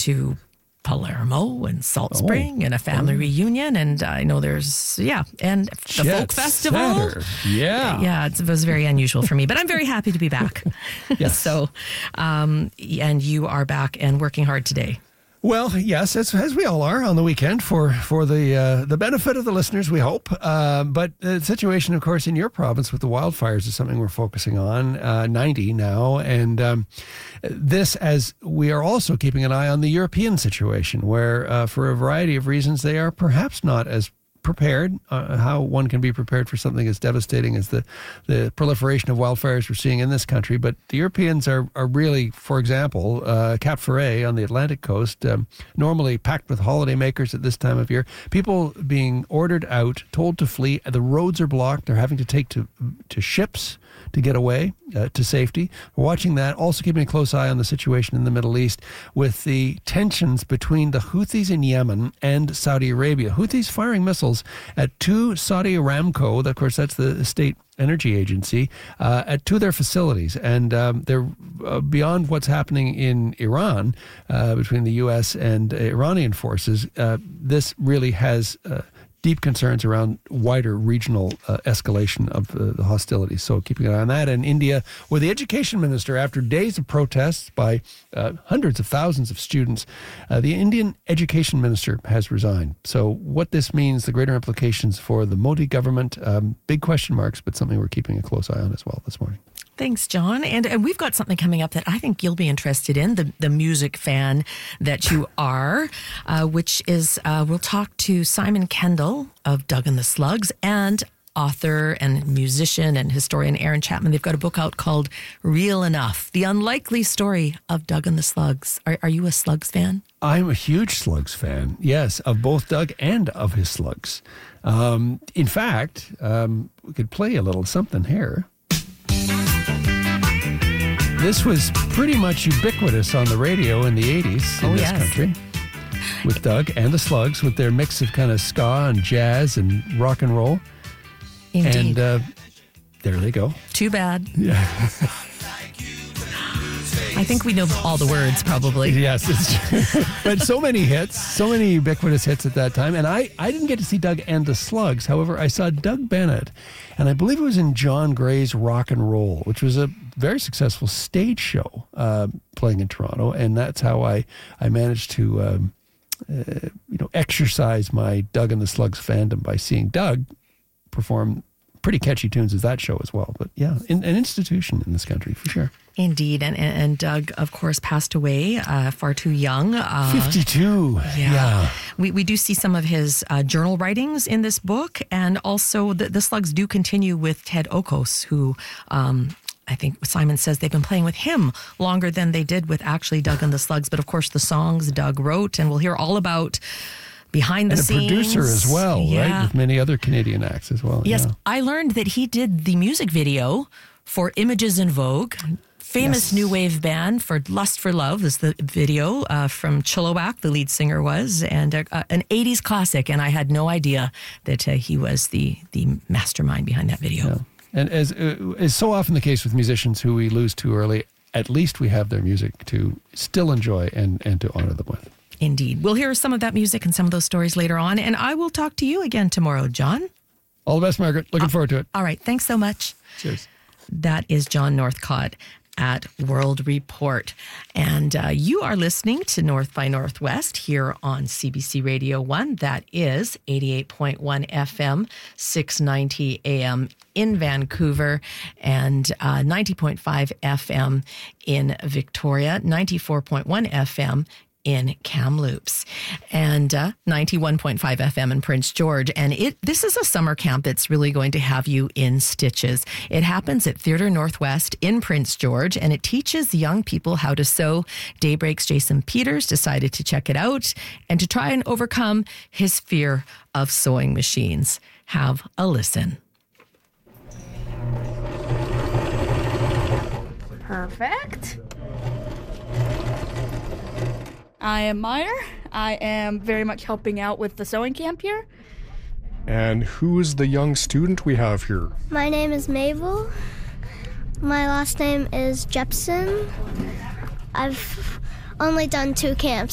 to Palermo and Salt Spring and a family reunion. And I know there's, and the folk festival. Yeah, it was very unusual for me, but I'm very happy to be back. Yes. So, and you are back and working hard today. Well, yes, as we all are on the weekend for the benefit of the listeners, we hope. But the situation, of course, in your province with the wildfires is something we're focusing on, 90 now. And this, as we are also keeping an eye on the European situation, where for a variety of reasons, they are perhaps not as prepared, how one can be prepared for something as devastating as the proliferation of wildfires we're seeing in this country. But the Europeans are really, for example, Cap Ferret on the Atlantic coast, normally packed with holidaymakers at this time of year, people being ordered out, told to flee. The roads are blocked. They're having to take to ships to get away to safety. We're watching that, also keeping a close eye on the situation in the Middle East with the tensions between the Houthis in Yemen and Saudi Arabia. Houthis firing missiles at two Saudi Aramco, of course that's the state energy agency, at two of their facilities. And they're beyond what's happening in Iran between the U.S. and Iranian forces. This really has deep concerns around wider regional escalation of the hostilities. So keeping an eye on that. And India, where the education minister, after days of protests by hundreds of thousands of students, the Indian education minister has resigned. So what this means, the greater implications for the Modi government, big question marks, but something we're keeping a close eye on as well this morning. Thanks, John. And we've got something coming up that I think you'll be interested in, the music fan that you are, which is we'll talk to Simon Kendall of Doug and the Slugs and author and musician and historian Aaron Chapman. They've got a book out called Real Enough, The Unlikely Story of Doug and the Slugs. Are you a Slugs fan? I'm a huge Slugs fan, yes, of both Doug and of his Slugs. In fact, we could play a little something here. This was pretty much ubiquitous on the radio in the 80s in this country with Doug and the Slugs with their mix of kind of ska and jazz and rock and roll. Indeed. And there they go. Too bad. Yeah. I think we know all the words probably. Yes, it's true. But so many hits, so many ubiquitous hits at that time. And I didn't get to see Doug and the Slugs. However, I saw Doug Bennett, and I believe it was in John Gray's Rock and Roll, which was a very successful stage show playing in Toronto. And that's how I managed to exercise my Doug and the Slugs fandom by seeing Doug perform pretty catchy tunes as that show as well. But yeah, an institution in this country for sure. Indeed. And Doug, of course, passed away far too young. 52. Yeah. We do see some of his journal writings in this book. And also the Slugs do continue with Ted Okos, who I think Simon says they've been playing with him longer than they did with actually Doug and the Slugs. But of course, the songs Doug wrote, and we'll hear all about behind the scenes. And a producer as well, right? With many other Canadian acts as well. Yes. Yeah. I learned that he did the music video for Images in Vogue. Famous new wave band for Lust for Love is the video from Chilliwack, the lead singer was, and an 80s classic. And I had no idea that he was the mastermind behind that video. Yeah. And as is so often the case with musicians who we lose too early, at least we have their music to still enjoy and to honor them with. Indeed. We'll hear some of that music and some of those stories later on. And I will talk to you again tomorrow, John. All the best, Margaret. Looking forward to it. All right. Thanks so much. Cheers. That is John Northcott at World Report. And you are listening to North by Northwest here on CBC Radio 1. That is 88.1 FM, 690 AM in Vancouver, and 90.5 FM in Victoria, 94.1 FM in Kamloops, and 91.5 FM in Prince George. And this is a summer camp that's really going to have you in stitches. It happens at Theatre Northwest in Prince George, and it teaches young people how to sew. Daybreak's Jason Peters decided to check it out and to try and overcome his fear of sewing machines. Have a listen. Perfect. I am Meyer. I am very much helping out with the sewing camp here. And who is the young student we have here? My name is Mabel. My last name is Jepson. I've only done 2 camps